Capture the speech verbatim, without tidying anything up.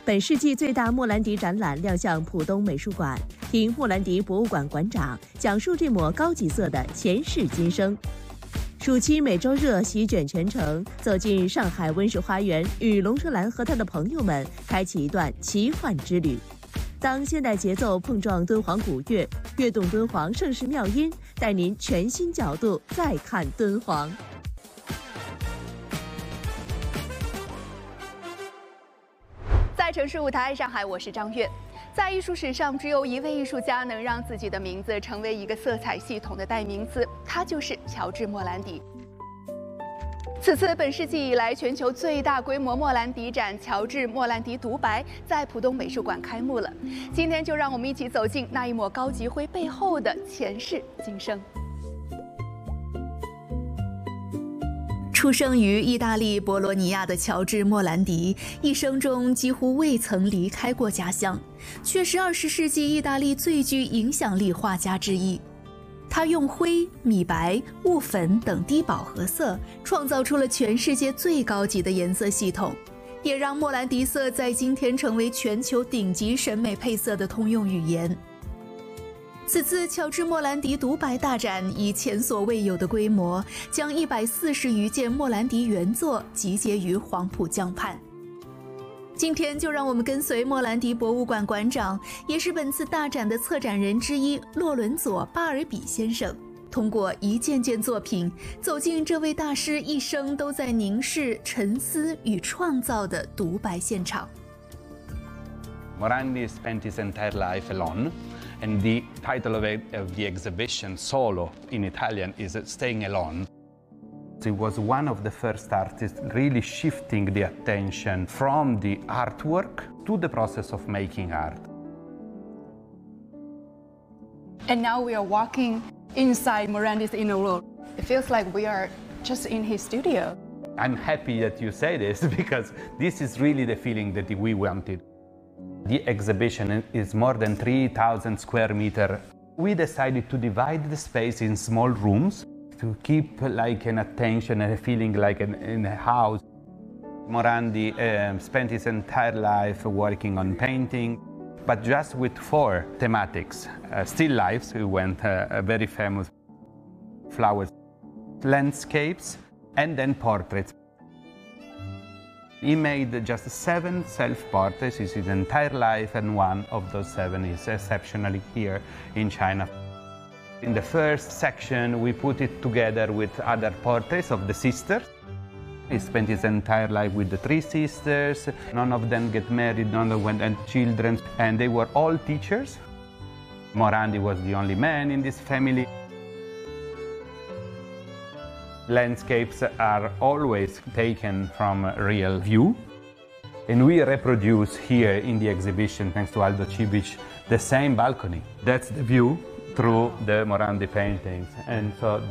本世纪最大莫兰迪展览亮相浦东美术馆，听莫兰迪博物馆馆长讲述这抹高级色的前世今生。暑期每周热席卷全城，走进上海温室花园，与龙舌兰和他的朋友们开启一段奇幻之旅。当现代节奏碰撞敦煌古乐，跃动敦煌盛世妙音，带您全新角度再看敦煌。 在城市舞台，上海，我是张悦。在艺术史上，只有一位艺术家能让自己的名字成为一个色彩系统的代名词，他就是乔治·莫兰迪。此次本世纪以来全球最大规模莫兰迪展“乔治·莫兰迪独白”在浦东美术馆开幕了。今天就让我们一起走进那一抹高级灰背后的前世今生。出生于意大利博罗尼亚的乔治·莫兰迪，一生中几乎未曾离开过家乡，却是二十世纪意大利最具影响力画家之一。他用灰、米白、雾粉等低饱和色，创造出了全世界最高级的颜色系统，也让莫兰迪色在今天成为全球顶级审美配色的通用语言。此次乔治·莫兰迪独白大展以前所未有的规模，将一百四十余件莫兰迪原作集结于黄浦江畔。今天就让我们跟随莫兰迪博物馆馆长，也是本次大展的策展人之一洛伦佐·巴尔比先生，通过一件件作品，走进这位大师一生都在凝视、沉思与创造的独白现场。 Morandi spent his entire life alone, and the title of, it, of the exhibition, Solo, in Italian, is Staying Alone. He was one of the first artists really shifting the attention from the artwork to the process of making art. And now we are walking inside Morandi's inner world. It feels like we are just in his studio. I'm happy that you say this because this is really the feeling that we wanted. The exhibition is more than three thousand square meters. We decided to divide the space in small rooms to keep like an attention and a feeling like an, in a house. Morandi um, spent his entire life working on painting, but just with four thematics. Uh, still lifes, who went uh, a very famous, flowers, landscapes, and then portraits. He made just seven self-portraits his entire life, and one of those seven is exceptionally here in China. In the first section, we put it together with other portraits of the sisters. He spent his entire life with the three sisters. None of them get married, none of them had children, and they were all teachers. Morandi was the only man in this family. Landscapes are always taken from a real view, and we reproduce here in the exhibition, thanks to Aldo Cibic, the same balcony. That's the view through the Morandi paintings. And so